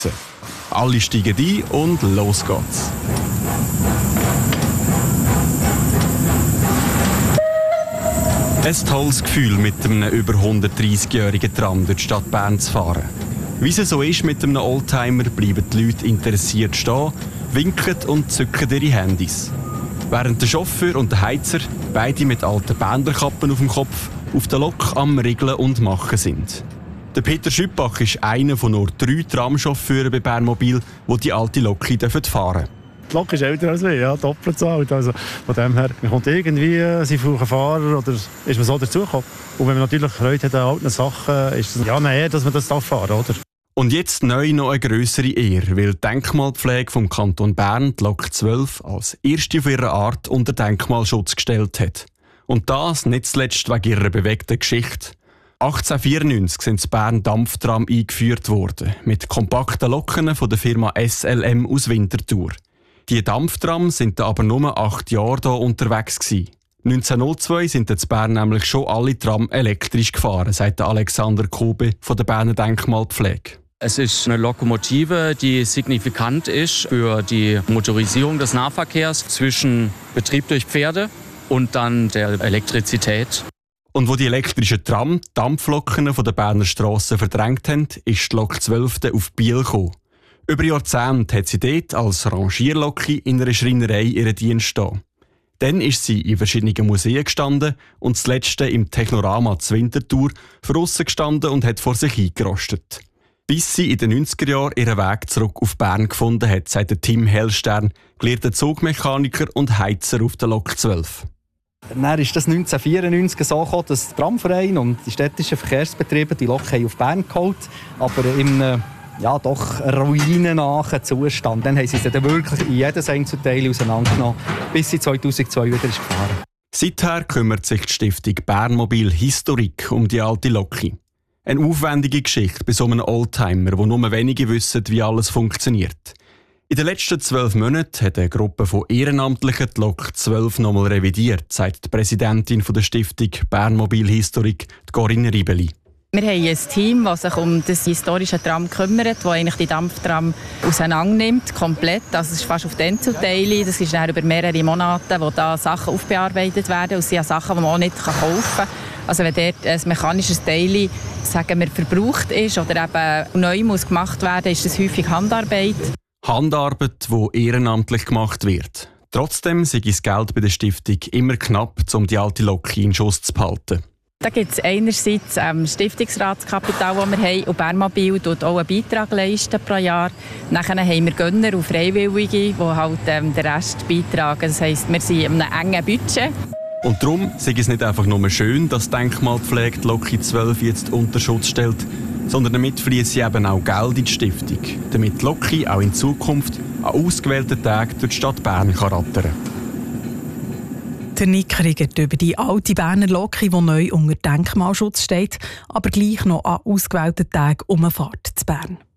Alle steigen ein und los geht's. Ein tolles Gefühl, mit einem über 130-jährigen Tram durch die Stadt Bern zu fahren. Wie es so ist mit einem Oldtimer, bleiben die Leute interessiert stehen, winken und zücken ihre Handys. Während der Chauffeur und der Heizer, beide mit alten Bändlerkappen auf dem Kopf, auf der Lok am Regeln und Machen sind. Der Peter Schüppach ist einer von nur 3 Tramchauffeuren bei Bernmobil, die die alte Lok fahren dürfen. Die Lok ist älter als wir, ja, doppelt so alt. Also von dem her, man kommt irgendwie, sie brauchen Fahrer oder ist man so dazugekommen. Und wenn man natürlich Freude hat an alten Sachen, ist es ja näher, dass man das fahren darf, oder? Und jetzt neu noch eine grössere Ehre, weil die Denkmalpflege vom Kanton Bern die Lok 12 als erste auf ihrer Art unter Denkmalschutz gestellt hat. Und das nicht zuletzt wegen ihrer bewegten Geschichte. 1894 sind in Bern Dampftram eingeführt worden, mit kompakten Loken von der Firma SLM aus Winterthur. Die Dampftrams sind aber nur 8 Jahre hier unterwegs gewesen. 1902 sind in Bern nämlich schon alle Tram elektrisch gefahren, sagt Alexander Kobe von der Berner Denkmalpflege. Es ist eine Lokomotive, die signifikant ist für die Motorisierung des Nahverkehrs zwischen Betrieb durch Pferde und dann der Elektrizität. Und wo die elektrischen Tram die Dampfloken von der Berner Strassen verdrängt haben, ist die Lok 12 auf Biel gekommen. Über Jahrzehnte hat sie dort als Rangierlokki in einer Schreinerei ihren Dienst stehen. Dann ist sie in verschiedenen Museen gestanden und das letzte im Technorama zu Winterthur draussen gestanden und hat vor sich eingerostet. Bis sie in den 90er Jahren ihren Weg zurück auf Bern gefunden hat, sagt Tim Hellstern, gelehrter Zugmechaniker und Heizer auf der Lok 12. Dann ist das 1994 so gekommen, dass der Tramverein und die städtischen Verkehrsbetriebe die Lok auf Bern geholt haben, aber im doch ruinennahen Zustand. Dann haben sie sie dann wirklich in jedes Einzelteil auseinandergenommen, bis sie 2002 wieder ist gefahren. Seither kümmert sich die Stiftung Bernmobil Historik um die alte Loki. Eine aufwendige Geschichte bei so einem Oldtimer, wo nur wenige wissen, wie alles funktioniert. In den letzten 12 Monaten hat eine Gruppe von Ehrenamtlichen die Lok 12 nochmal revidiert, sagt die Präsidentin der Stiftung Bernmobil Historik, Corinne Ribeli. Wir haben ein Team, das sich um das historische Tram kümmert, das eigentlich die Dampftram auseinandernimmt, komplett. Also es ist fast auf den Einzelteilen. Das ist dann über mehrere Monate, wo da Sachen aufbearbeitet werden. Und es sind Sachen, die man auch nicht kaufen kann. Also wenn dort ein mechanisches Teil, sagen wir, verbraucht ist oder eben neu muss gemacht werden, ist das häufig Handarbeit. Handarbeit, die ehrenamtlich gemacht wird. Trotzdem sei das Geld bei der Stiftung immer knapp, um die alte Lok in Schuss zu behalten. Da gibt es einerseits Stiftungsratskapital, das wir haben, und Bernmobil leistet auch einen Beitrag pro Jahr. Nachher haben wir Gönner und Freiwillige, die halt den Rest beitragen. Das heisst, wir sind in einem engen Budget. Und darum sei es nicht einfach nur schön, dass die Denkmalpflege die Lok 12 jetzt unter Schutz stellt, sondern damit fließt eben auch Geld in die Stiftung, damit die Lok auch in Zukunft an ausgewählten Tagen durch die Stadt Bern rattern kann. Der Nick redet über die alte Berner Lok, die neu unter Denkmalschutz steht, aber gleich noch an ausgewählten Tagen umfährt zu Bern.